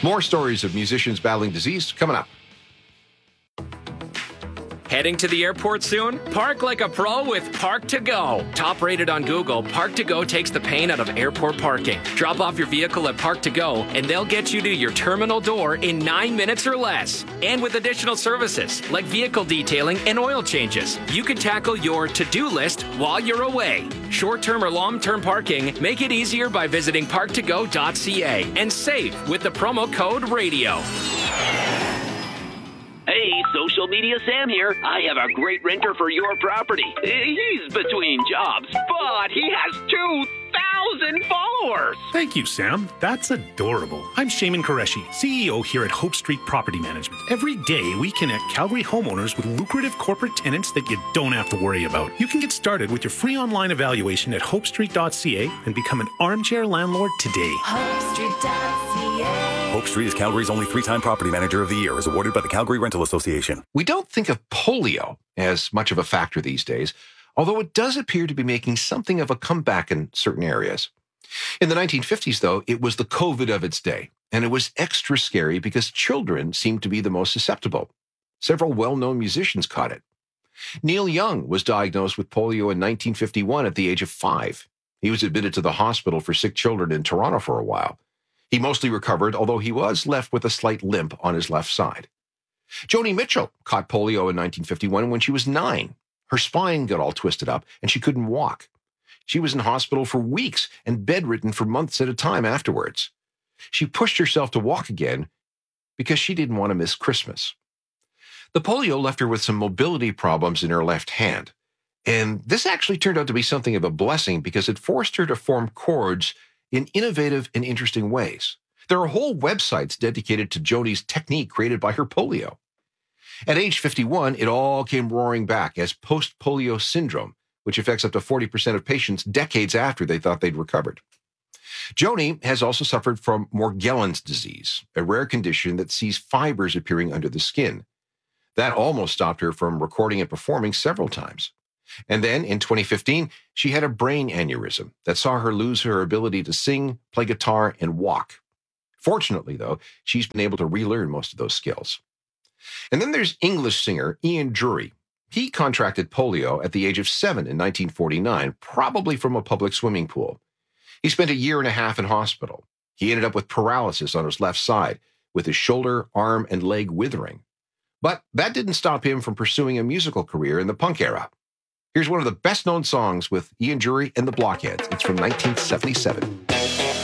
More stories of musicians battling disease coming up. Heading to the airport soon? Park like a pro with Park to Go. Top rated on Google, Park to Go takes the pain out of airport parking. Drop off your vehicle at Park to Go, and they'll get you to your terminal door in 9 minutes or less. And with additional services like vehicle detailing and oil changes, you can tackle your to-do list while you're away. Short-term or long-term parking, make it easier by visiting parktogo.ca and save with the promo code RADIO. Hey, Social Media Sam here. I have a great renter for your property. He's between jobs, but he has 2,000 followers. Thank you, Sam. That's adorable. I'm Shaman Qureshi, CEO here at Hope Street Property Management. Every day, we connect Calgary homeowners with lucrative corporate tenants that you don't have to worry about. You can get started with your free online evaluation at hopestreet.ca and become an armchair landlord today. HopeStreet.ca. Hope Street is Calgary's only 3-time Property Manager of the Year, as awarded by the Calgary Rental Association. We don't think of polio as much of a factor these days, although it does appear to be making something of a comeback in certain areas. In the 1950s, though, it was the COVID of its day, and it was extra scary because children seemed to be the most susceptible. Several well-known musicians caught it. Neil Young was diagnosed with polio in 1951 at the age of 5. He was admitted to the hospital for sick children in Toronto for a while. He mostly recovered, although he was left with a slight limp on his left side. Joni Mitchell caught polio in 1951 when she was 9. Her spine got all twisted up, and she couldn't walk. She was in hospital for weeks and bedridden for months at a time afterwards. She pushed herself to walk again because she didn't want to miss Christmas. The polio left her with some mobility problems in her left hand, and this actually turned out to be something of a blessing because it forced her to form chords in innovative and interesting ways. There are whole websites dedicated to Joni's technique created by her polio. At age 51, it all came roaring back as post-polio syndrome, which affects up to 40% of patients decades after they thought they'd recovered. Joni has also suffered from Morgellons disease, a rare condition that sees fibers appearing under the skin. That almost stopped her from recording and performing several times. And then, in 2015, she had a brain aneurysm that saw her lose her ability to sing, play guitar, and walk. Fortunately, though, she's been able to relearn most of those skills. And then there's English singer Ian Dury. He contracted polio at the age of 7 in 1949, probably from a public swimming pool. He spent 1.5 years in hospital. He ended up with paralysis on his left side, with his shoulder, arm, and leg withering. But that didn't stop him from pursuing a musical career in the punk era. Here's one of the best-known songs with Ian Dury and the Blockheads. It's from 1977.